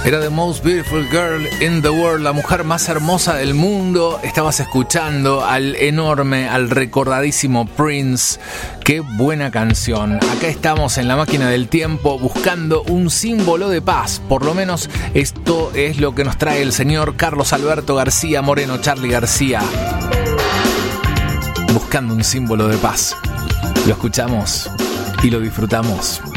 Era The Most Beautiful Girl in the World, la mujer más hermosa del mundo. Estabas escuchando al enorme, al recordadísimo Prince. Qué buena canción. Acá estamos en la máquina del tiempo buscando un símbolo de paz. Por lo menos esto es lo que nos trae el señor Carlos Alberto García Moreno, Charly García. Buscando un símbolo de paz. Lo escuchamos y lo disfrutamos.